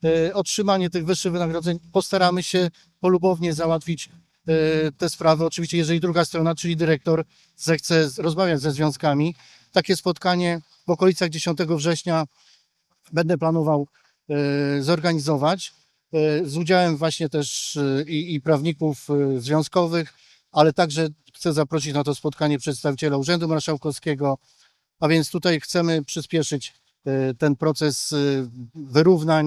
otrzymanie tych wyższych wynagrodzeń. Postaramy się polubownie załatwić te sprawy. Oczywiście, jeżeli druga strona, czyli dyrektor, zechce rozmawiać ze związkami, takie spotkanie w okolicach 10 września będę planował zorganizować z udziałem właśnie też i prawników związkowych, ale także chcę zaprosić na to spotkanie przedstawiciela Urzędu Marszałkowskiego, a więc tutaj chcemy przyspieszyć ten proces wyrównań